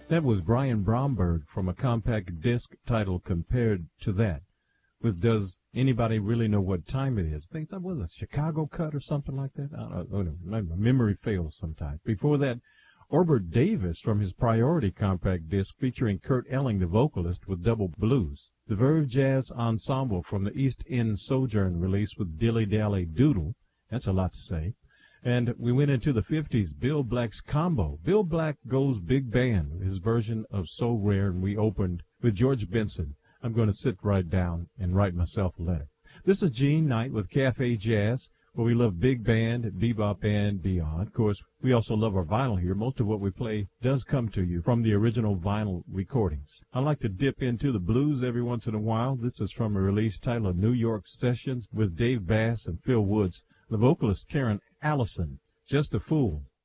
That was Brian Bromberg from a compact disc titled Compared to That, with Does Anybody Really Know What Time It Is? I think that was a Chicago cut or something like that. I don't know. My memory fails sometimes. Before that, Orbert Davis from his Priority compact disc featuring Kurt Elling, the vocalist, with Double Blues. The Verve Jazz Ensemble from the East End Sojourn release with Dilly Dally Doodle. That's a lot to say. And we went into the 50s, Bill Black's Combo. Bill Black Goes Big Band, with his version of So Rare, and we opened with George Benson. I'm going to sit right down and write myself a letter. This is Gene Knight with Cafe Jazz, where we love big band, bebop, and beyond. Of course, we also love our vinyl here. Most of what we play does come to you from the original vinyl recordings. I like to dip into the blues every once in a while. This is from a release titled New York Sessions with Dave Bass and Phil Woods. The vocalist Karen Allison, Just a Fool.